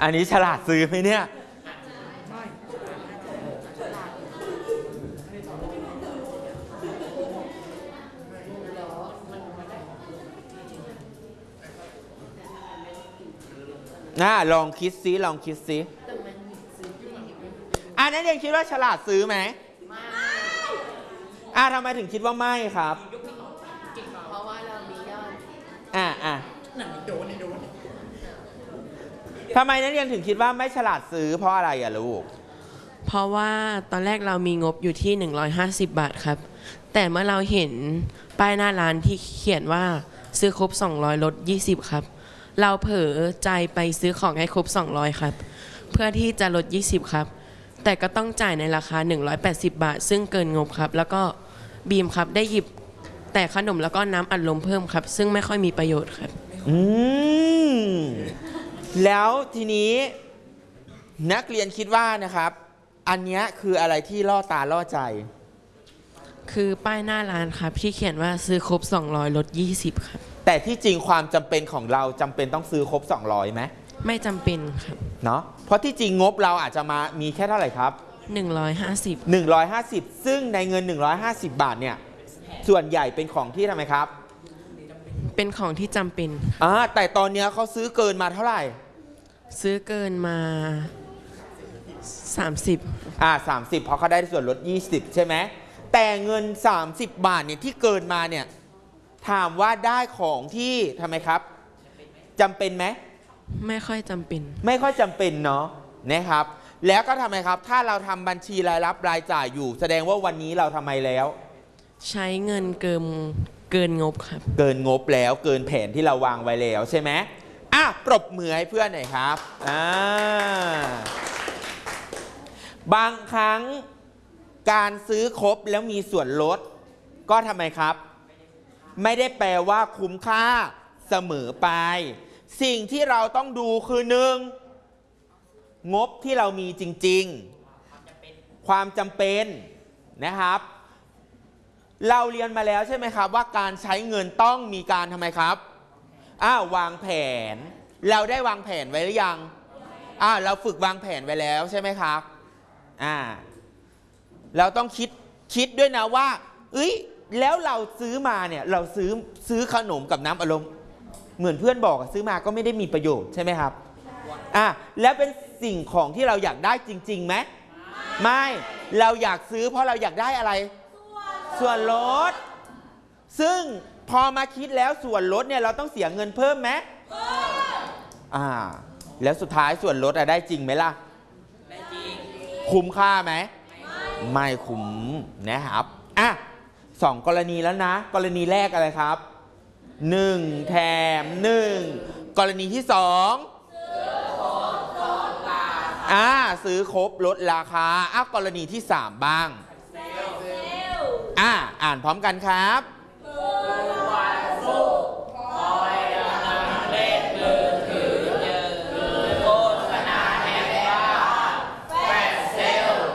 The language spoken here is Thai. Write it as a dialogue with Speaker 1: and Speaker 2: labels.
Speaker 1: อันนี้ฉลาดซื้อไหมเนี่ยลองคิดซิลองคิดซิอันนั้นยังคิดว่าฉลาดซื้อไหมไม่ทำไมถึงคิดว่าไม่ครับเพราะว่าเรามียอดทำไมนั้นยังถึงคิดว่าไม่ฉลาดซื้อเพราะอะไรลูก
Speaker 2: เพราะว่าตอนแรกเรามีงบอยู่ที่150 บาทครับแต่เมื่อเราเห็นป้ายหน้าร้านที่เขียนว่าซื้อครบ200ลด20ครับเราเผลอใจไปซื้อของให้ครบ200ครับเพื่อที่จะลด20ครับแต่ก็ต้องจ่ายในราคา180 บาทซึ่งเกินงบครับแล้วก็บีมครับได้หยิบแต่ขนมแล้วก็น้ำอัดลมเพิ่มครับซึ่งไม่ค่อยมีประโยชน์ครับ
Speaker 1: แล้วทีนี้นักเรียนคิดว่านะครับอันนี้คืออะไรที่ล่อตาล่อใจ
Speaker 2: คือป้ายหน้าร้านครับที่เขียนว่าซื้อครบ200ลด20ครับ
Speaker 1: แต่ที่จริงความจำเป็นของเราจำเป็นต้องซื้อครบ200ไหม
Speaker 2: ไม่จำเป็นครับ
Speaker 1: เนาะเพราะที่จริงงบเราอาจจะมีแค่เท่าไหร่ครับ150ซึ่งในเงิน150 บาทเนี่ยส่วนใหญ่เป็นของที่ทำไมครับ
Speaker 2: เป็นของที่จำเป็น
Speaker 1: แต่ตอนนี้เขาซื้อเกินมาเท่าไหร่
Speaker 2: ซื้อเกินมา30
Speaker 1: 30เพราะเขาได้ส่วนลด20ใช่ไหมแต่เงิน30 บาทเนี่ยที่เกินมาเนี่ยถามว่าได้ของที่ทำไมครับจำเป็นไหม
Speaker 2: ไม่ค่อยจำเป็น
Speaker 1: ไม่ค่อยจำเป็นเนาะนะครับแล้วก็ทำไมครับถ้าเราทำบัญชีรายรับรายจ่ายอยู่แสดงว่าวันนี้เราทำไมแล้ว
Speaker 2: ใช้เงินเกินงบครับ
Speaker 1: เกินงบแล้วเกินแผนที่เราวางไว้แล้วใช่ไหมปรบมือให้เพื่อนหน่อยครับบางครั้งการซื้อครบแล้วมีส่วนลดก็ทำไมครับไม่ได้แปลว่าคุ้มค่าเสมอไปสิ่งที่เราต้องดูคือ1งบที่เรามีจริงๆความจำเป็นนะครับเราเรียนมาแล้วใช่ไหมครับว่าการใช้เงินต้องมีการทำไมครับวางแผนเราได้วางแผนไว้หรือยังเราฝึกวางแผนไว้แล้วใช่ไหมครับเราต้องคิดด้วยนะว่าแล้วเราซื้อมาเนี่ยเราซื้อขนมกับน้ำอัดลมเหมือนเพื่อนบอกซื้อมาก็ไม่ได้มีประโยชน์ใช่ไหมครับแล้วเป็นสิ่งของที่เราอยากได้จริงๆไหมไม่เราอยากซื้อเพราะเราอยากได้อะไรส่วนลดซึ่งพอมาคิดแล้วส่วนลดเนี่ยเราต้องเสียเงินเพิ่มไหมแล้วสุดท้ายส่วนลดได้จริงไหมล่ะได้จริงคุ้มค่าไหมไม่คุ้มนะครับ2 กรณีแล้วนะกรณีแรกอะไรครับ1แถม1กรณีที่2ซื้อครบลดราคากรณีที่3บ้างอ่านพร้อมกันครับ